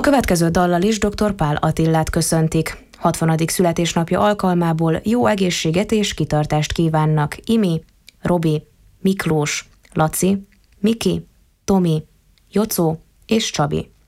következő dallal is dr. Pál Attillát köszöntik. 60. születésnapja alkalmából jó egészséget és kitartást kívánnak Imi, Robi, Miklós, Laci, Miki, Tomi, Jocó és Csabi.